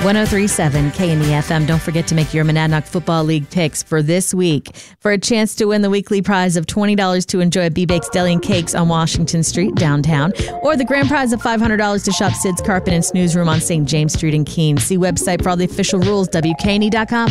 1037 KNEFM. Don't forget to make your Monadnock Football League picks for this week for a chance to win the weekly prize of $20 to enjoy B-Bakes Deli and Cakes on Washington Street, downtown, or the grand prize of $500 to shop Sid's Carpet and Snooze Room on St. James Street in Keene. See website for all the official rules, WKNE.com.